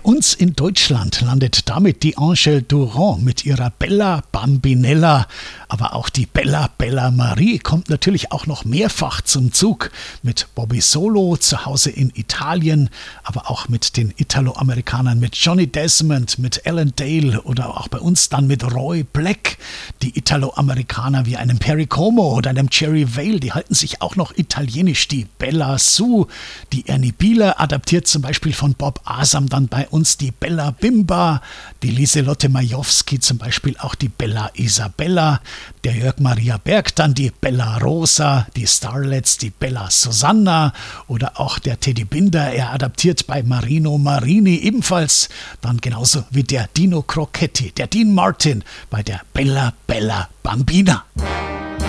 Bei uns in Deutschland landet damit die Angèle Durand mit ihrer Bella Bambinella. Aber auch die Bella Bella Marie kommt natürlich auch noch mehrfach zum Zug. Mit Bobby Solo zu Hause in Italien, aber auch mit den Italo-Amerikanern, mit Johnny Desmond, mit Alan Dale oder auch bei uns dann mit Roy Black. Die Italo-Amerikaner wie einem Perry Como oder einem Jerry Vale, die halten sich auch noch italienisch. Die Bella Sue, die Ernie Bieler adaptiert zum Beispiel von Bob Asam dann bei uns die Bella Bimba, die Lieselotte Majowski zum Beispiel auch die Bella Isabella, der Jörg Maria Berg dann die Bella Rosa, die Starlets die Bella Susanna oder auch der Teddy Binder, er adaptiert bei Marino Marini ebenfalls, dann genauso wie der Dino Crocetti, der Dean Martin bei der Bella Bella Bambina.